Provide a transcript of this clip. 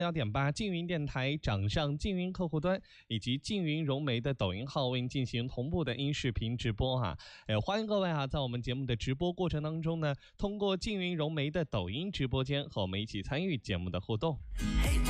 1.8静云电台掌上静云客户端以及静云融媒的抖音号为您进行同步的音视频直播哈。欢迎各位在我们节目的直播过程当中呢，通过静云融媒的抖音直播间和我们一起参与节目的互动。